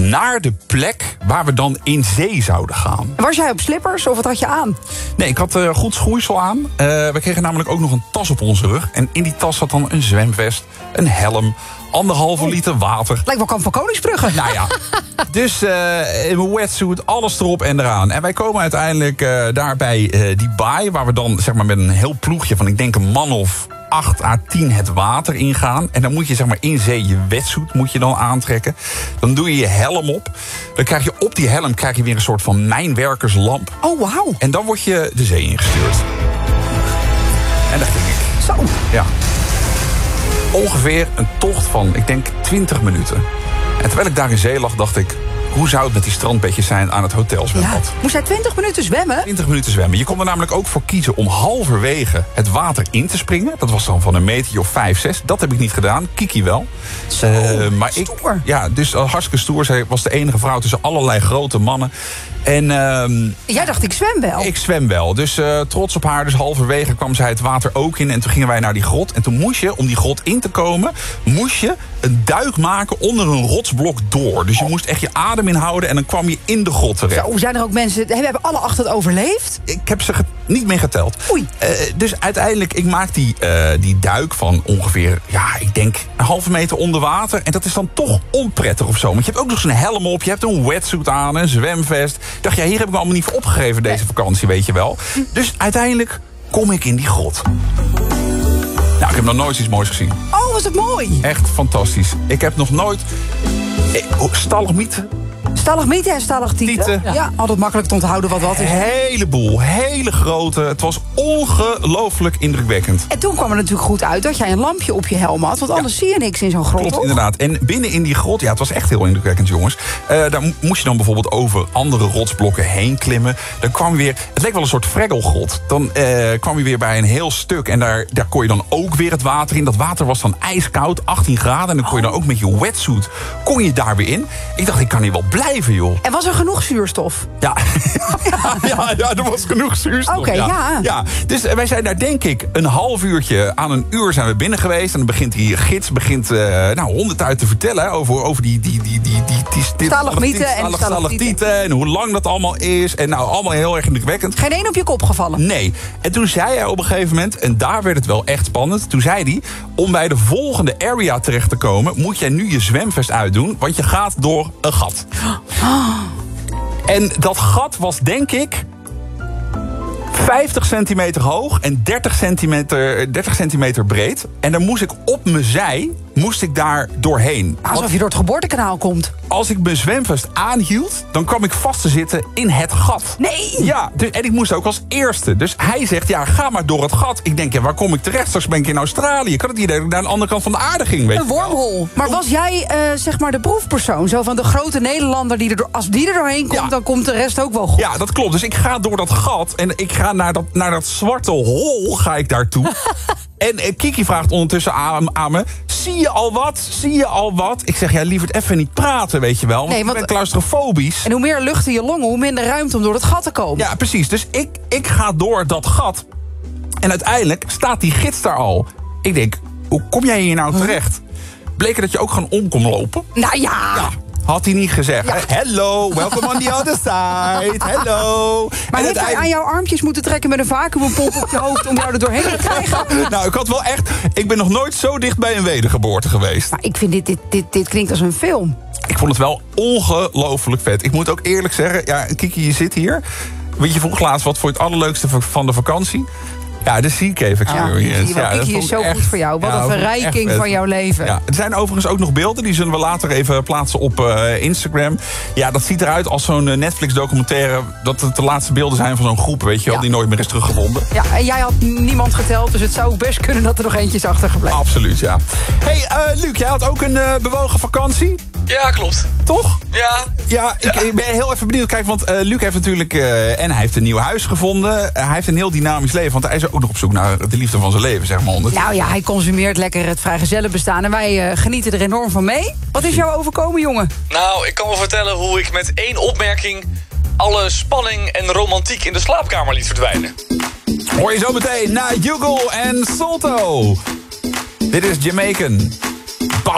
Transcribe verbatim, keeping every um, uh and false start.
naar de plek waar we dan in zee zouden gaan. Was jij op slippers of wat had je aan? Nee, ik had uh, goed schoeisel aan. Uh, we kregen namelijk ook nog een tas op onze rug. En in die tas zat dan een zwemvest, een helm, anderhalve liter water. Lijkt wel Kamp van Koningsbrugge. Nou ja, dus uh, in mijn wetsuit, alles erop en eraan. En wij komen uiteindelijk uh, daar bij uh, die baai, waar we dan zeg maar met een heel ploegje van, ik denk een man of acht à tien het water ingaan. En dan moet je zeg maar in zee je wetsuit moet je dan aantrekken. Dan doe je je helm op. Dan krijg je op die helm krijg je weer een soort van mijnwerkerslamp. Oh, wauw. En dan word je de zee ingestuurd. En daar ging ik. Zo. Ja. Ongeveer een tocht van, ik denk, twintig minuten. En terwijl ik daar in zee lag, dacht ik, hoe zou het met die strandbedjes zijn aan het hotelzwembad? Ja. Moest jij twintig minuten zwemmen? twintig minuten zwemmen. Je kon er namelijk ook voor kiezen om halverwege het water in te springen. Dat was dan van een meter of vijf, zes. Dat heb ik niet gedaan. Kiki wel. Zo, uh, maar stoer. Ik, ja, dus uh, hartstikke stoer. Zij was de enige vrouw tussen allerlei grote mannen. En, uh, Jij dacht, ik zwem wel. Ik zwem wel. Dus uh, trots op haar. Dus halverwege kwam zij het water ook in. En toen gingen wij naar die grot. En toen moest je, om die grot in te komen, moest je een duik maken onder een rotsblok door. Dus je moest echt je adem inhouden en dan kwam je in de grot terecht. Zo, zijn er ook mensen, hebben alle acht het overleefd? Ik heb ze ge- niet meer geteld. Oei. Uh, dus uiteindelijk, ik maak die, uh, die duik van ongeveer, ja, ik denk een halve meter onder water. En dat is dan toch onprettig of zo. Want je hebt ook nog zo'n helm op, je hebt een wetsuit aan, een zwemvest. Ik dacht, ja, hier heb ik me allemaal niet voor opgegeven deze nee. vakantie, weet je wel. Dus uiteindelijk kom ik in die grot. Nou, ik heb nog nooit iets moois gezien. Oh, was het mooi. Echt fantastisch. Ik heb nog nooit... Stalagmieten. Stalagmieten en stalactieten. Ja. ja, altijd makkelijk te onthouden wat wat is. Een heleboel, hele grote. Het was ongelooflijk indrukwekkend. En toen kwam er natuurlijk goed uit dat jij een lampje op je helm had. Want anders ja. zie je niks in zo'n grot. Klopt, toch? Inderdaad. En binnen in die grot, ja, het was echt heel indrukwekkend, jongens. Uh, daar moest je dan bijvoorbeeld over andere rotsblokken heen klimmen. Dan kwam je weer, het leek wel een soort freggelgrot. Dan uh, kwam je weer bij een heel stuk. En daar, daar kon je dan ook weer het water in. Dat water was dan ijskoud, achttien graden. En dan kon je dan ook met je wetsuit, kon je daar weer in. Ik dacht, ik kan hier wel blijven, joh. En was er genoeg zuurstof? Ja, ja, ja, er was genoeg zuurstof. Oké, okay, ja. ja. ja. Dus wij zijn daar denk ik een half uurtje aan een uur zijn we binnen geweest. En dan begint die gids begint, uh, nou, honderd uit te vertellen over, over die, die, die, die, die, die, die stalagmieten en stalactieten. En hoe lang dat allemaal is. En nou, allemaal heel erg indrukwekkend. Geen één op je kop gevallen? Nee. En toen zei hij op een gegeven moment, en daar werd het wel echt spannend. Toen zei hij, om bij de volgende area terecht te komen, moet jij nu je zwemvest uitdoen. Want je gaat door een gat. Oh. En dat gat was denk ik vijftig centimeter hoog en dertig centimeter, dertig centimeter breed. En dan moest ik op mijn zij, moest ik daar doorheen. Alsof Want je door het geboortekanaal komt. Als ik mijn zwemvest aanhield, dan kwam ik vast te zitten in het gat. Nee! Ja, dus, en ik moest ook als eerste. Dus hij zegt, ja, ga maar door het gat. Ik denk, ja, waar kom ik terecht? Straks ben ik in Australië. Kan het niet dat ik naar de andere kant van de aarde ging, weet Een wormhole. Maar was jij, uh, zeg maar, de proefpersoon? Zo van de grote Nederlander, die er door, als die er doorheen komt, ja. dan komt de rest ook wel goed. Ja, dat klopt. Dus ik ga door dat gat en ik ga naar dat, naar dat zwarte hol, ga ik daartoe. En uh, Kiki vraagt ondertussen aan, aan me, zie je al wat? Zie je al wat? Ik zeg, ja, lieverd, even niet praten, weet je wel. Want, nee, want ik ben claustrofobisch. En hoe meer lucht in je longen, hoe minder ruimte om door het gat te komen. Ja, precies. Dus ik, ik ga door dat gat. En uiteindelijk staat die gids daar al. Ik denk, hoe kom jij hier nou terecht? Bleek dat je ook gewoon om kon lopen? Nou ja... ja. Had hij niet gezegd. Ja. Hello, welcome on the other side. Hello. Maar en heeft hij aan jouw armpjes moeten trekken met een vacuümpomp op je hoofd om jou er doorheen te krijgen? Nou, ik had wel echt... Ik ben nog nooit zo dicht bij een wedergeboorte geweest. Maar ik vind dit, dit, dit, dit klinkt als een film. Ik vond het wel ongelooflijk vet. Ik moet ook eerlijk zeggen, ja, Kiki, je zit hier. Weet je, vroeg laatst, wat voor het allerleukste van de vakantie? Ja, de Sea Cave Experience. Ja, ja, Kiki is zo echt, goed voor jou. Wat ja, een verrijking van jouw leven. Ja, er zijn overigens ook nog beelden. Die zullen we later even plaatsen op uh, Instagram. Ja, dat ziet eruit als zo'n Netflix-documentaire. Dat het de laatste beelden zijn van zo'n groep, weet je wel. Ja. Die nooit meer is teruggevonden. Ja, en jij had niemand geteld. Dus het zou ook best kunnen dat er nog eentje is achtergebleven. Absoluut, ja. Hey, uh, Luc, jij had ook een uh, bewogen vakantie? Ja, klopt. Toch? Ja. Ja, ik, ja. ik ben heel even benieuwd. Kijk, want uh, Luc heeft natuurlijk... Uh, en hij heeft een nieuw huis gevonden. Uh, hij heeft een heel dynamisch leven. Want hij is ook nog op zoek naar de liefde van zijn leven, zeg maar. Nou ja, hij consumeert lekker het vrijgezellenbestaan. En wij uh, genieten er enorm van mee. Wat is jou overkomen, jongen? Nou, ik kan wel vertellen hoe ik met één opmerking... alle spanning en romantiek in de slaapkamer liet verdwijnen. Hoor je zo meteen naar Hugo en Salto. Dit is Jamaican.